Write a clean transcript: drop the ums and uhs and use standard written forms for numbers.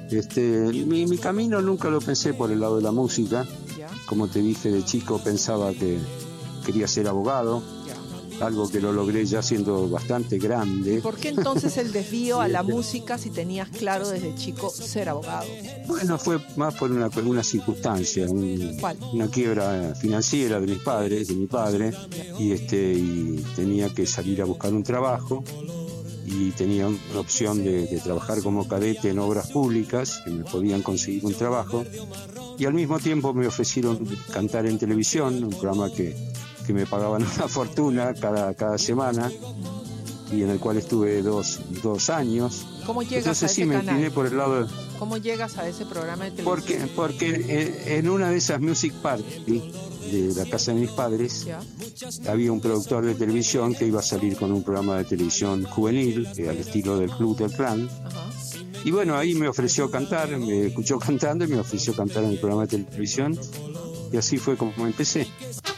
Mi camino nunca lo pensé por el lado de la música. ¿Ya? Como te dije, de chico pensaba que quería ser abogado, ¿Ya? algo que lo logré ya siendo bastante grande. ¿Por qué entonces el desvío a la música si tenías claro desde chico ser abogado? Bueno, fue más por una circunstancia, ¿Cuál? una quiebra financiera de mi padre, y tenía que salir a buscar un trabajo, y tenía una opción de trabajar como cadete en obras públicas, que me podían conseguir un trabajo, y al mismo tiempo me ofrecieron cantar en televisión, un programa que me pagaban una fortuna cada semana, y en el cual estuve dos años. ¿Cómo llegas Entonces a ese sí, me canal? incliné por el lado ¿Cómo llegas a ese programa de televisión? porque en una de esas music party de la casa de mis padres, ¿Ya? había un productor de televisión que iba a salir con un programa de televisión juvenil, al estilo del Club del Clan. Ajá. Y bueno, ahí me ofreció cantar, me escuchó cantando y me ofreció cantar en el programa de televisión, y así fue como empecé.